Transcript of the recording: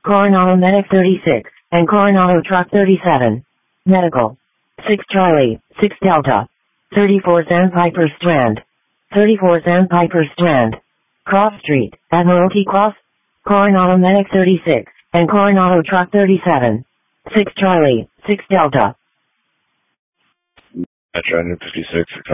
Coronado Medic 36, and Coronado Truck 37. Medical. 6 Charlie, 6 Delta. 34 Sandpiper Strand. 34 Sandpiper Strand. Cross Street, Admiralty Cross. Coronado Medic 36, and Coronado Truck 37. 6 Charlie, 6 Delta. Metro 56.